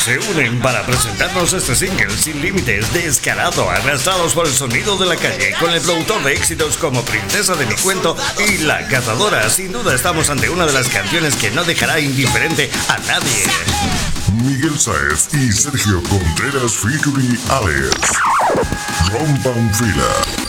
se unen para presentarnos este single sin límites, descarado, arrastrados por el sonido de la calle, con el productor de éxitos como Princesa de mi cuento y La Cazadora. Sin duda estamos ante una de las canciones que no dejará indiferente a nadie. Miguel Sáez y Sergio Contreras featuring Alex. Rompan fila.